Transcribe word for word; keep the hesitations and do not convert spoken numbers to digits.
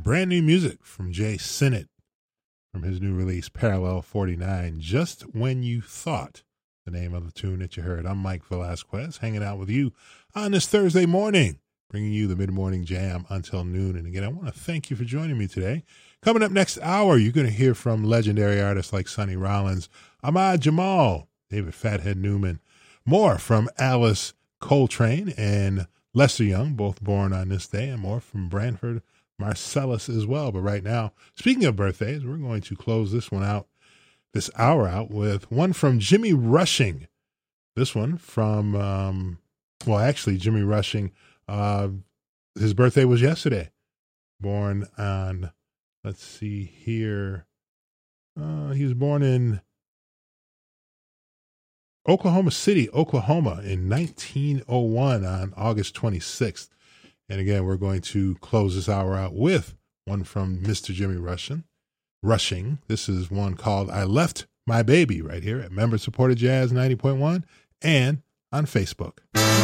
Brand new music from Jay Sinnott from his new release, Parallel forty-nine, Just When You Thought, the name of the tune that you heard. I'm Mike Velasquez, hanging out with you on this Thursday morning, bringing you the mid-morning jam until noon. And again, I want to thank you for joining me today. Coming up next hour, you're going to hear from legendary artists like Sonny Rollins, Ahmad Jamal, David Fathead Newman, more from Alice Coltrane and Lester Young, both born on this day, and more from Branford Marsalis as well. But right now, speaking of birthdays, we're going to close this one out, this hour out, with one from Jimmy Rushing. This one from, um, well, actually, Jimmy Rushing, uh, his birthday was yesterday. Born on, let's see here, uh, he was born in Oklahoma City, Oklahoma in nineteen oh one on August twenty-sixth. And again, we're going to close this hour out with one from Mister Jimmy Rushing. Rushing. This is one called I Left My Baby right here at Member Supported Jazz ninety point one and on Facebook.